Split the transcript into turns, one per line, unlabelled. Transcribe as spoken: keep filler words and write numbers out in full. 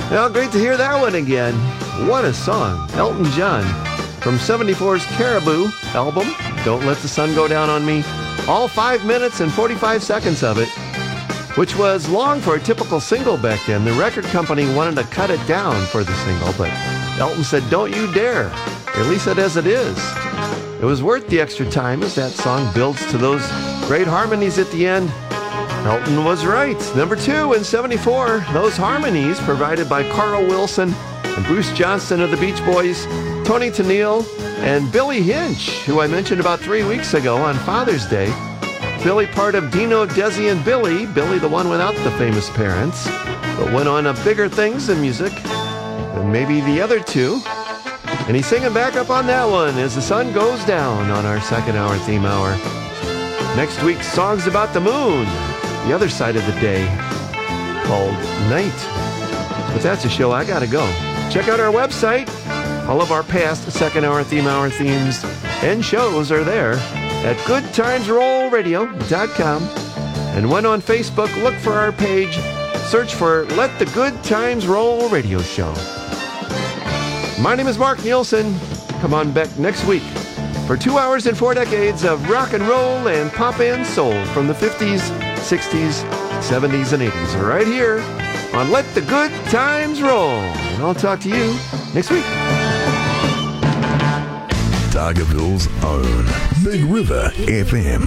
Well, great to hear that one again. What a song. Elton John from seventy-four's Caribou album, Don't Let the Sun Go Down on Me. All five minutes and forty-five seconds of it, which was long for a typical single back then. The record company wanted to cut it down for the single, but Elton said, don't you dare. Release it as it is. It was worth the extra time as that song builds to those great harmonies at the end. Elton was right. Number two in seventy-four, those harmonies provided by Carl Wilson and Bruce Johnston of the Beach Boys, Tony Tennille, and Billy Hinch, who I mentioned about three weeks ago on Father's Day. Billy, part of Dino, Desi, and Billy. Billy, the one without the famous parents, but went on to bigger things in music than maybe the other two. And he's singing back up on that one as the sun goes down on our second hour theme hour. Next week's song's about the moon, the other side of the day, called Night. But that's a show I gotta go. Check out our website. All of our past second hour theme hour themes and shows are there at good times roll radio dot com. And when on Facebook, look for our page. Search for Let the Good Times Roll Radio Show. My name is Mark Nielsen. Come on back next week for two hours and four decades of rock and roll and pop and soul from the fifties, sixties, seventies, and eighties. Right here on Let the Good Times Roll. And I'll talk to you next week.
Dargaville's own Big River F M.